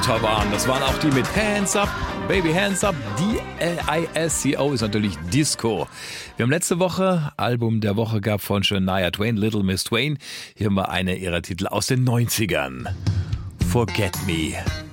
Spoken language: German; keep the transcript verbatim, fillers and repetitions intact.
lauter waren. Das waren auch die mit Hands Up, Baby Hands Up. D I S C O ist natürlich Disco. Wir haben letzte Woche Album der Woche gehabt von Shania Twain, Little Miss Twain. Hier haben wir eine ihrer Titel aus den neunzigern. Forget Me.